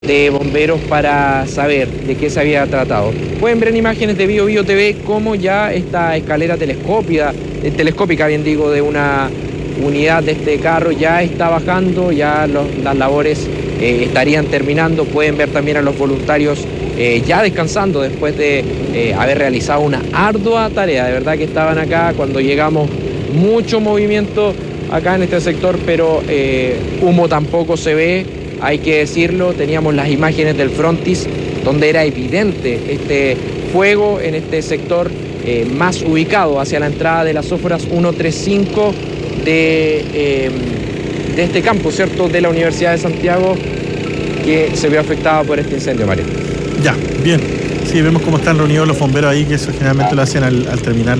de bomberos para saber de qué se había tratado. Pueden ver en imágenes de Bio Bio TV cómo ya esta escalera telescópica, de una unidad de este carro ya está bajando, ya las labores estarían terminando. Pueden ver también a los voluntarios ya descansando después de haber realizado una ardua tarea. De verdad que estaban acá cuando llegamos, mucho movimiento acá en este sector, pero humo tampoco se ve, hay que decirlo. Teníamos las imágenes del frontis donde era evidente este fuego en este sector más ubicado hacia la entrada de las Sóforas 135 de este campus, ¿cierto?, de la Universidad de Santiago, que se vio afectada por este incendio, Mario. Ya, bien. Sí, vemos cómo están reunidos los bomberos ahí, que eso generalmente lo hacen al terminar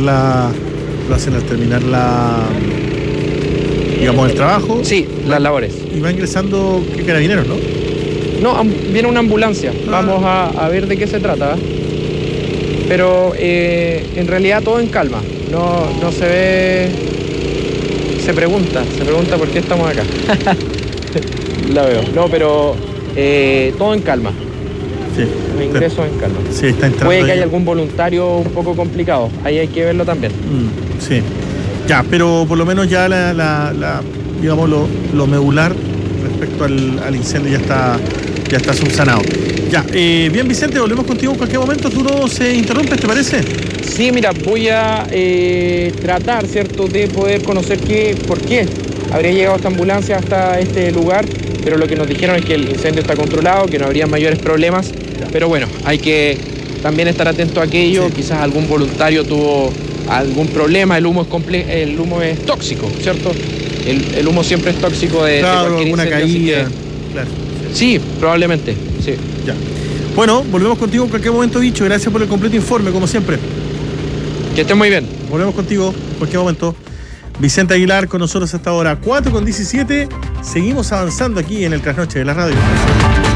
digamos, el trabajo. Sí, las labores. Y va ingresando, ¿qué carabineros, no? No, viene una ambulancia. Vamos a ver de qué se trata. Pero en realidad todo en calma. No se ve. Se pregunta por qué estamos acá. La veo. No, pero todo en calma. Sí. Los ingresos en calma. Sí, está entrando. Puede que haya algún voluntario un poco complicado. Ahí hay que verlo también. Sí. Ya, pero por lo menos ya digamos, lo medular respecto al incendio ya está subsanado. Ya, bien, Vicente, volvemos contigo en cualquier momento. Tú no se interrumpes, ¿te parece? Sí, mira, voy a tratar, ¿cierto?, de poder conocer por qué habría llegado esta ambulancia hasta este lugar, pero lo que nos dijeron es que el incendio está controlado, que no habría mayores problemas, pero bueno, hay que también estar atento a aquello. Sí. Quizás algún voluntario tuvo algún problema. El humo es tóxico, ¿cierto? El humo siempre es tóxico de cualquier alguna incendio, caída. Claro. Sí, probablemente, sí. Ya. Bueno, volvemos contigo en cualquier momento, dicho. Gracias por el completo informe, como siempre. Que estés muy bien. Volvemos contigo en cualquier momento. Vicente Aguilar con nosotros hasta ahora, 4:17. Seguimos avanzando aquí en el Trasnoche de la Radio.